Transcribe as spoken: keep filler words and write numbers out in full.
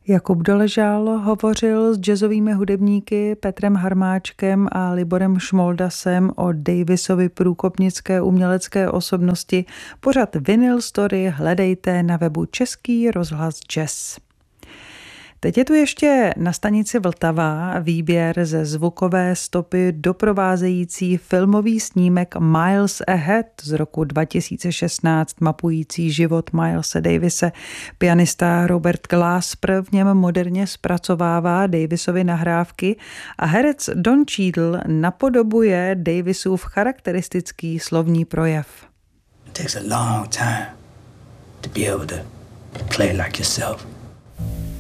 Jakub Doležal hovořil s jazzovými hudebníky Petrem Harmáčkem a Liborem Šmoldasem o Davisovi průkopnické umělecké osobnosti. Pořad Vinyl Story hledejte na webu Český rozhlas Jazz. Teď je tu ještě na stanici Vltava výběr ze zvukové stopy doprovázející filmový snímek Miles Ahead z roku dva tisíce šestnáct, mapující život Milese Davise. Pianista Robert Glasper v něm moderně zpracovává Davisovy nahrávky a herec Don Cheadle napodobuje Davisův charakteristický slovní projev. It takes a long time to be able to play like yourself.